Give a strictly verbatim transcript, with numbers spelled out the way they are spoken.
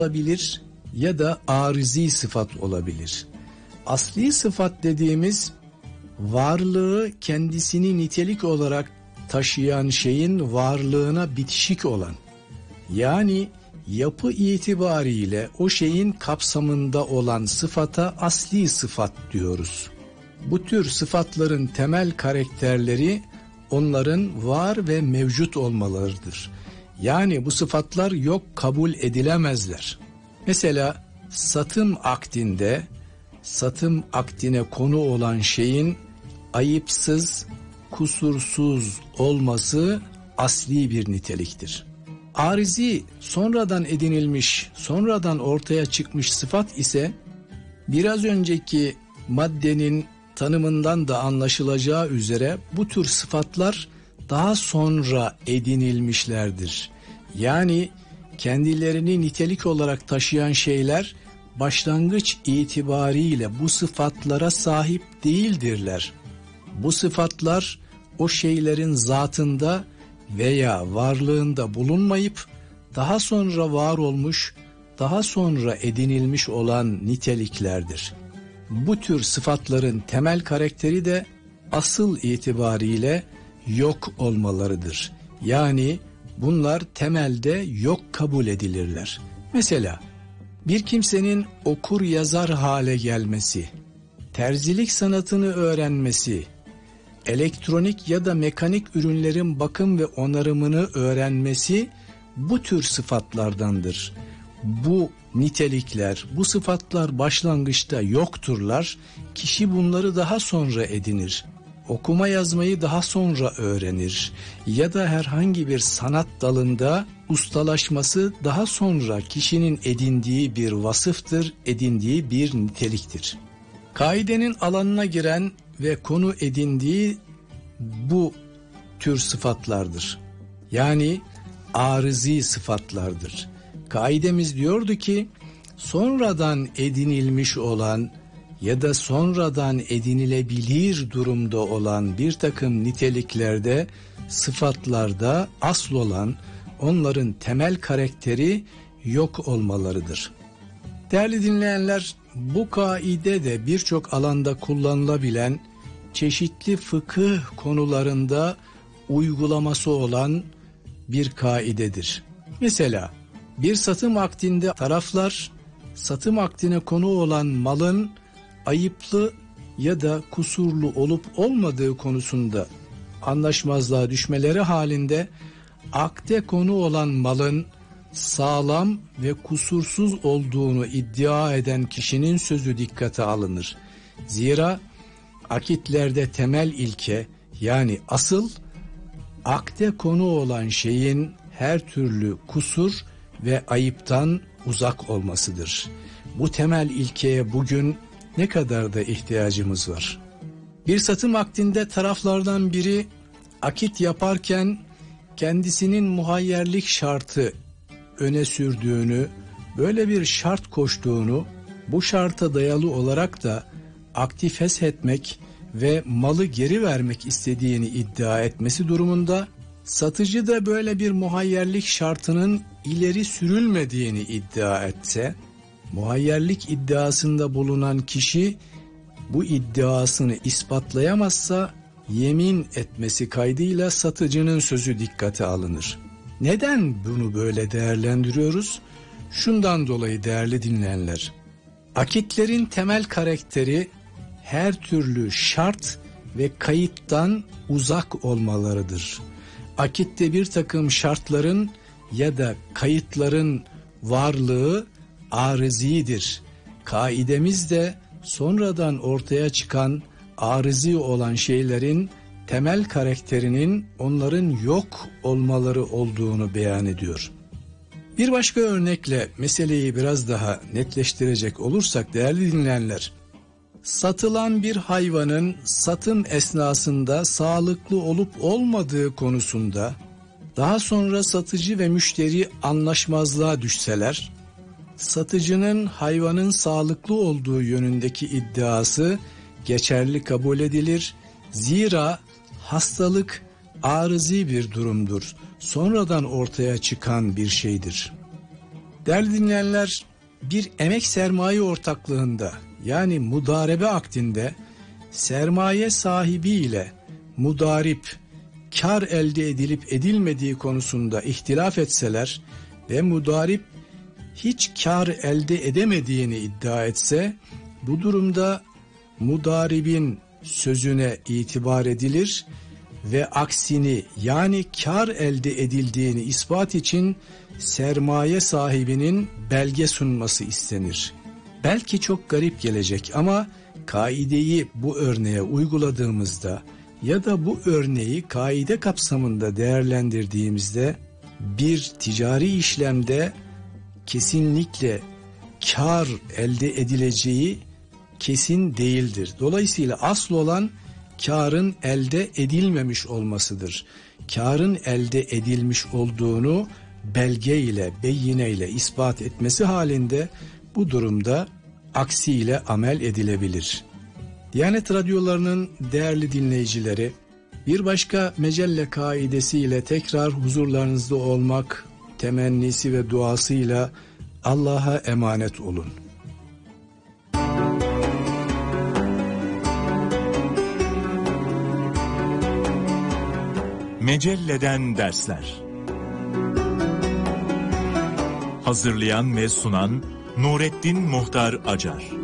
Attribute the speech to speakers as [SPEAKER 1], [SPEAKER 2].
[SPEAKER 1] olabilir ya da arızi sıfat olabilir. Asli sıfat dediğimiz varlığı kendisini nitelik olarak taşıyan şeyin varlığına bitişik olan, yani yapı itibariyle o şeyin kapsamında olan sıfata asli sıfat diyoruz. Bu tür sıfatların temel karakterleri onların var ve mevcut olmalarıdır. Yani bu sıfatlar yok kabul edilemezler. Mesela satım akdinde satım akdine konu olan şeyin ayıpsız, kusursuz olması asli bir niteliktir. Arizi, sonradan edinilmiş, sonradan ortaya çıkmış sıfat ise biraz önceki maddenin tanımından da anlaşılacağı üzere bu tür sıfatlar daha sonra edinilmişlerdir. Yani kendilerini nitelik olarak taşıyan şeyler başlangıç itibariyle bu sıfatlara sahip değildirler. Bu sıfatlar o şeylerin zatında veya varlığında bulunmayıp daha sonra var olmuş, daha sonra edinilmiş olan niteliklerdir. Bu tür sıfatların temel karakteri de asıl itibariyle yok olmalarıdır. Yani bunlar temelde yok kabul edilirler. Mesela bir kimsenin okur yazar hale gelmesi, terzilik sanatını öğrenmesi, elektronik ya da mekanik ürünlerin bakım ve onarımını öğrenmesi bu tür sıfatlardandır. Bu nitelikler, bu sıfatlar başlangıçta yokturlar. Kişi bunları daha sonra edinir. Okuma yazmayı daha sonra öğrenir ya da herhangi bir sanat dalında ustalaşması daha sonra kişinin edindiği bir vasıftır, edindiği bir niteliktir. Kaidenin alanına giren ve konu edindiği bu tür sıfatlardır. Yani arızi sıfatlardır. Kaidemiz diyordu ki sonradan edinilmiş olan ya da sonradan edinilebilir durumda olan bir takım niteliklerde, sıfatlarda asıl olan onların temel karakteri yok olmalarıdır. Değerli dinleyenler, bu kaide de birçok alanda kullanılabilen, çeşitli fıkıh konularında uygulaması olan bir kaidedir. Mesela bir satım akdinde taraflar satım akdine konu olan malın ayıplı ya da kusurlu olup olmadığı konusunda anlaşmazlığa düşmeleri halinde akde konu olan malın sağlam ve kusursuz olduğunu iddia eden kişinin sözü dikkate alınır. Zira akitlerde temel ilke, yani asıl, akde konu olan şeyin her türlü kusur ve ayıptan uzak olmasıdır. Bu temel ilkeye bugün ne kadar da ihtiyacımız var. Bir satım akdinde taraflardan biri akit yaparken kendisinin muhayyerlik şartı öne sürdüğünü, böyle bir şart koştuğunu, bu şarta dayalı olarak da akdi feshetmek ve malı geri vermek istediğini iddia etmesi durumunda, satıcı da böyle bir muhayyerlik şartının ileri sürülmediğini iddia etse, muhayyerlik iddiasında bulunan kişi bu iddiasını ispatlayamazsa yemin etmesi kaydıyla satıcının sözü dikkate alınır. Neden bunu böyle değerlendiriyoruz? Şundan dolayı değerli dinleyenler, akitlerin temel karakteri her türlü şart ve kayıttan uzak olmalarıdır. Akitte bir takım şartların ya da kayıtların varlığı arızidir. Kaidemiz de sonradan ortaya çıkan arızi olan şeylerin temel karakterinin onların yok olmaları olduğunu beyan ediyor. Bir başka örnekle meseleyi biraz daha netleştirecek olursak değerli dinleyenler, satılan bir hayvanın satım esnasında sağlıklı olup olmadığı konusunda daha sonra satıcı ve müşteri anlaşmazlığa düşseler, satıcının hayvanın sağlıklı olduğu yönündeki iddiası geçerli kabul edilir. Zira hastalık arızi bir durumdur, sonradan ortaya çıkan bir şeydir. Değerli dinleyenler, bir emek sermaye ortaklığında yani mudarebe akdinde sermaye sahibi ile mudarip kar elde edilip edilmediği konusunda ihtilaf etseler ve mudarip hiç kar elde edemediğini iddia etse, bu durumda mudaribin sözüne itibar edilir ve aksini yani kar elde edildiğini ispat için sermaye sahibinin belge sunması istenir. Belki çok garip gelecek ama kaideyi bu örneğe uyguladığımızda ya da bu örneği kaide kapsamında değerlendirdiğimizde bir ticari işlemde kesinlikle kar elde edileceği kesin değildir. Dolayısıyla asıl olan karın elde edilmemiş olmasıdır. Karın elde edilmiş olduğunu belge ile, beyine ile ispat etmesi halinde bu durumda aksiyle amel edilebilir. Diyanet radyolarının değerli dinleyicileri, bir başka mecelle kaidesiyle tekrar huzurlarınızda olmak temennisi ve duasıyla Allah'a emanet olun.
[SPEAKER 2] Mecelleden dersler. Hazırlayan ve sunan Nurettin Muhtar Acar.